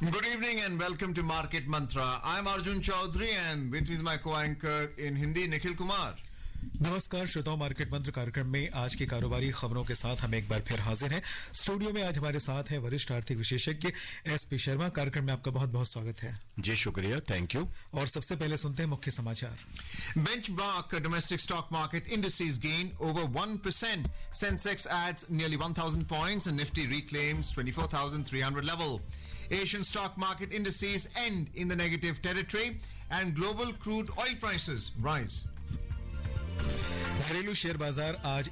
Good evening and welcome to Market Mantra. I'm Arjun Chaudhary and with me is my co-anchor in Hindi, Nikhil Kumar. नमस्कार श्रोताओं, market मंत्र कार्यक्रम में आज की कारोबारी खबरों के साथ हम एक बार फिर हाजिर हैं। स्टूडियो में आज हमारे साथ है वरिष्ठ आर्थिक विशेषज्ञ एसपी शर्मा। कार्यक्रम में आपका बहुत बहुत स्वागत है। जी शुक्रिया, थैंक यू। और सबसे पहले सुनते हैं मुख्य समाचार। Benchmark domestic stock market indices gain over 1%. Sensex adds nearly 1,000 points and Nifty reclaims 24,300 level. Asian stock market indices end in the negative territory and global crude oil prices rise. घरेलू share बाजार आज